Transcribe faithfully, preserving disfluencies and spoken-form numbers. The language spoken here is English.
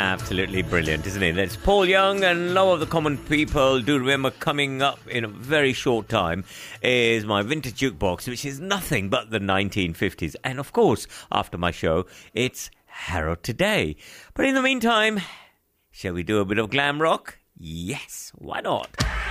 Absolutely brilliant, isn't it? That's Paul Young, and a lot of the common people do remember. Coming up in a very short time is my vintage jukebox, which is nothing but the nineteen fifties. And of course, after my show, it's Harrow Today. But in the meantime, shall we do a bit of glam rock? Yes, why not?